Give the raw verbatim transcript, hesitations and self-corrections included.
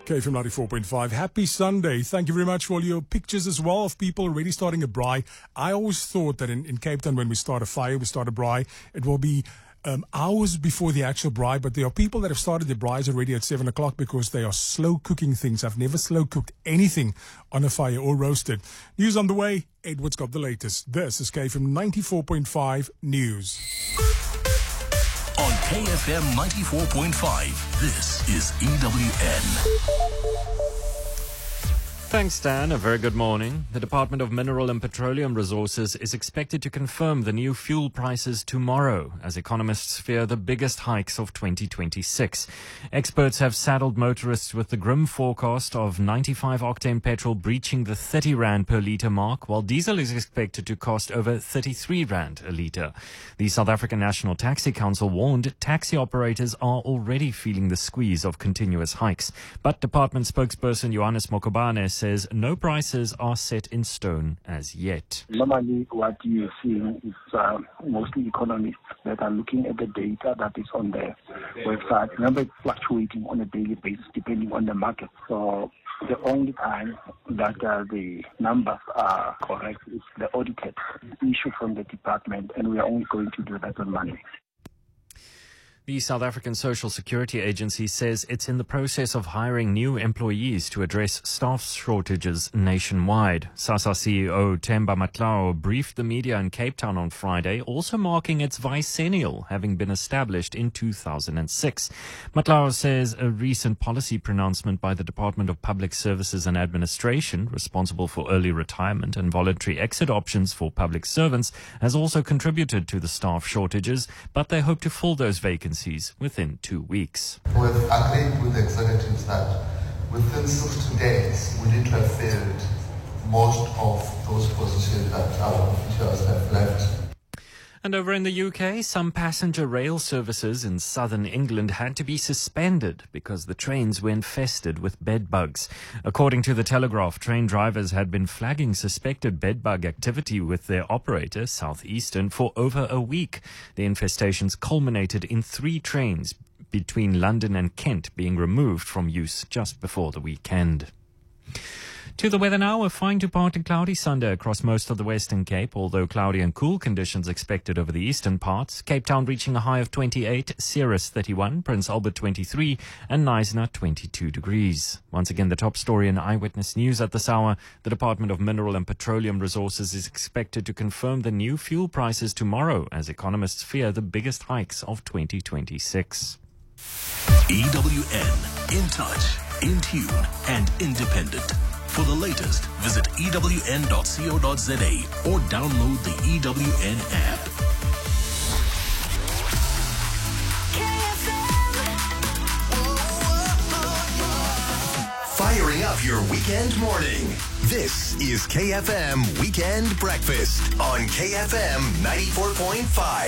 K F M ninety-four point five. Happy Sunday. Thank you very much for all your pictures as well of people already starting a braai. I always thought that in, in Cape Town, when we start a fire, we start a braai, it will be um, hours before the actual braai. But there are people that have started their braais already at seven o'clock because they are slow cooking things. I've never slow cooked anything on a fire or roasted. News on the way. Edward's got the latest. This is K F M ninety-four point five News. On K F M ninety-four point five, this is E W N. Thanks, Dan. A very good morning. The Department of Mineral and Petroleum Resources is expected to confirm the new fuel prices tomorrow, as economists fear the biggest hikes of twenty twenty-six. Experts have saddled motorists with the grim forecast of ninety-five octane petrol breaching the thirty rand per litre mark, while diesel is expected to cost over thirty-three rand a litre. The South African National Taxi Council warned taxi operators are already feeling the squeeze of continuous hikes. But department spokesperson Johannes Mokobane says no prices are set in stone as yet. Normally what you're seeing is uh, mostly economists that are looking at the data that is on the website. Remember, it's fluctuating on a daily basis depending on the market. So the only time that uh, the numbers are correct is the audited issue from the department, and we are only going to do that on Monday. The South African Social Security Agency says it's in the process of hiring new employees to address staff shortages nationwide. SASSA C E O Themba Matlao briefed the media in Cape Town on Friday, also marking its bicentennial, having been established in two thousand six. Matlao says a recent policy pronouncement by the Department of Public Services and Administration, responsible for early retirement and voluntary exit options for public servants, has also contributed to the staff shortages, but they hope to fill those vacancies within two weeks. We've agreed with the executives that within sixty days we need to have filled most of those positions that our officials have left. And over in the U K, some passenger rail services in southern England had to be suspended because the trains were infested with bed bugs. According to the Telegraph, train drivers had been flagging suspected bed bug activity with their operator, South Eastern, for over a week. The infestations culminated in three trains between London and Kent being removed from use just before the weekend. To the weather now, a fine to partly cloudy Sunday across most of the Western Cape, although cloudy and cool conditions expected over the eastern parts. Cape Town reaching a high of twenty-eight, Ceres thirty-one, Prince Albert twenty-three, and Knysna twenty-two degrees. Once again, the top story in Eyewitness News at this hour. The Department of Mineral and Petroleum Resources is expected to confirm the new fuel prices tomorrow, as economists fear the biggest hikes of twenty twenty-six. E W N, in touch, in tune, and independent. For the latest, visit E W N dot co dot za or download the E W N app. Firing up your weekend morning. This is K F M Weekend Breakfast on K F M ninety-four point five.